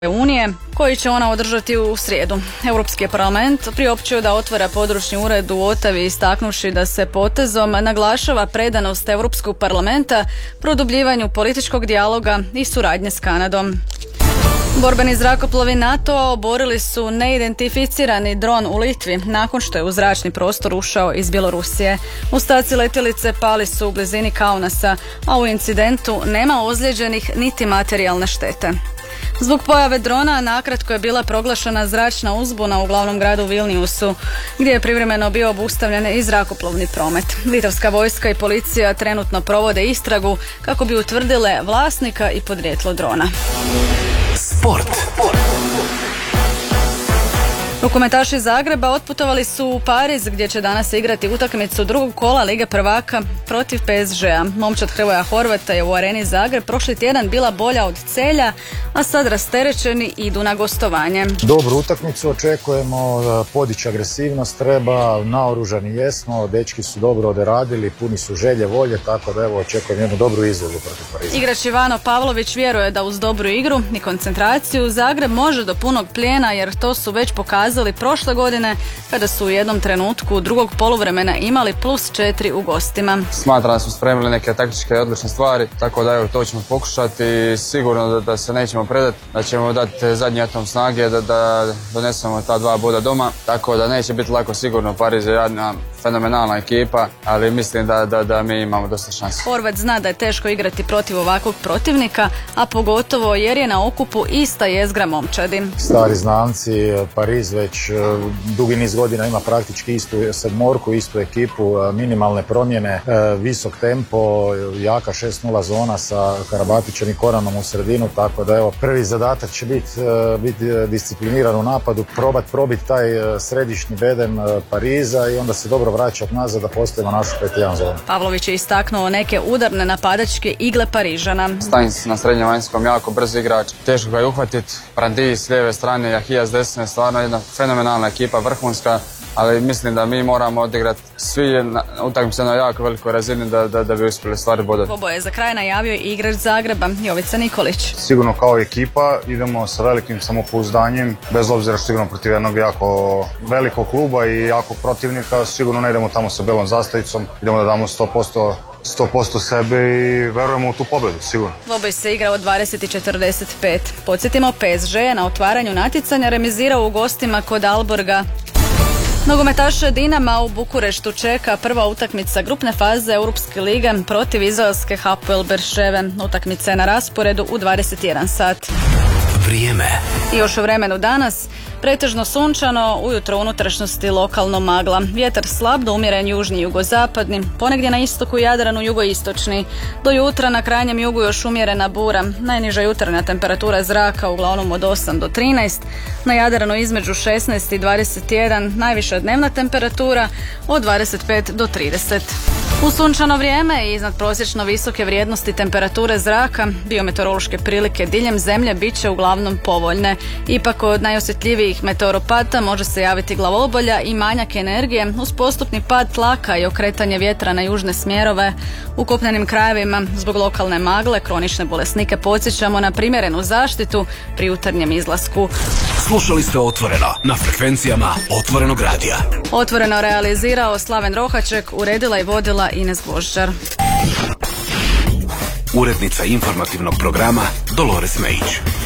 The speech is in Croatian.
unije koji će ona održati u srijedu. Europski parlament priopćio da otvara područni ured u Otavi istaknuvši da se potezom naglašava predanost Europskog parlamenta produbljivanju političkog dijaloga i suradnje s Kanadom. Borbeni zrakoplovi NATO-a oborili su neidentificirani dron u Litvi nakon što je u zračni prostor ušao iz Bjelorusije. Ostaci letjelice pali su u blizini Kaunasa, a u incidentu nema ozlijeđenih niti materijalne štete. Zbog pojave drona nakratko je bila proglašena zračna uzbuna u glavnom gradu Vilniusu, gdje je privremeno bio obustavljen i zrakoplovni promet. Litavska vojska i policija trenutno provode istragu kako bi utvrdile vlasnika i podrijetlo drona. Sport. Rukometaši Zagreba otputovali su u Pariz gdje će danas igrati utakmicu drugog kola Lige prvaka protiv PSG-a. Momčad Hrvoja Horvata je u Areni Zagreb prošli tjedan bila bolja od Celja, a sad rasterećeni idu na gostovanje. Dobru utakmicu očekujemo, podići agresivnost treba, naoružani jesmo, dečki su dobro odradili, puni su želje, volje, tako da evo očekujem jednu dobru izvedbu protiv Pariza. Igrač Ivano Pavlović vjeruje da uz dobru igru i koncentraciju Zagreb može do punog plijena, jer to su već pokazali prošle godine kada su u jednom trenutku drugog poluvremena imali +4 u gostima. Smatram da smo spremili neke taktičke i odlične stvari, tako da evo to ćemo pokušati. Sigurno da se nećemo predati, da ćemo dati zadnji atom snage da donesemo ta 2 boda doma, tako da neće biti lako. Sigurno Pariz je jedna fenomenalna ekipa, ali mislim da mi imamo dosta šanse. Horvat zna da je teško igrati protiv ovakvog protivnika, a pogotovo jer je na okupu ista jezgra momčadi. Stari znanci, Pariz već dugi niz godina ima praktički istu sedmorku, istu ekipu, minimalne promjene, visok tempo, jaka 6-0 zona sa Karabatićem i Koranom u sredinu, tako da evo prvi zadatak će biti discipliniran u napadu, probiti taj središnji bedem Pariza i onda se dobro vraćati nazad da postavimo našu 5-1 zonu. Pavlović je istaknuo neke udarne napadačke igle Parižana. Stanjs na srednjem vanjskom, jako brz igrač, teško ga je uhvatiti. Prandi s lijeve strane, Jahija s desne, stvarno jedna fenomenalna ekipa, vrhunska, ali mislim da mi moramo odigrati svi utakmice na jako velikoj razini da bi uspjeli stvari bodati. Dvoboje za kraj najavio i igrač Zagreba, Jovica Nikolić. Sigurno kao ekipa idemo sa velikim samopouzdanjem, bez obzira što igramo protiv jednog jako velikog kluba i jakog protivnika, sigurno ne idemo tamo sa belom zastavicom, idemo da damo 100% sebe i verujemo u tu pobjedu, sigurno. Dvoboj se igrao 20:45. Podsjetimo, PSG je na otvaranju natjecanja remizirao u gostima kod Alborga. Nogometaše Dinama u Bukureštu čeka prva utakmica grupne faze Europske lige protiv izraelske Hapoel Berševe. Utakmica je na rasporedu u 21 sat. Vrijeme. I još u vremenu danas. Pretežno sunčano, ujutro u unutrašnjosti lokalno magla. Vjetar slab do umjeren južni i jugozapadni, ponegdje na istoku Jadranu jugoistočni. Do jutra na krajnjem jugu još umjerena bura. Najniža jutarnja temperatura zraka uglavnom od 8 do 13. Na Jadranu između 16 i 21. Najviša dnevna temperatura od 25 do 30. U sunčano vrijeme i iznad prosječno visoke vrijednosti temperature zraka, biometeorološke prilike diljem zemlje bit će uglavnom povoljne. Ipak od najosjetljivijih meteoropata može se javiti glavobolja i manjak energije uz postupni pad tlaka i okretanje vjetra na južne smjerove. U kopnenim krajevima zbog lokalne magle kronične bolesnike podsjećamo na primjerenu zaštitu pri jutarnjem izlasku. Slušali ste Otvoreno na frekvencijama Otvorenog radija. Otvoreno realizirao Slaven Rohaček, uredila i vodila Ines Gvožđar. Urednica informativnog programa Dolores Mejić.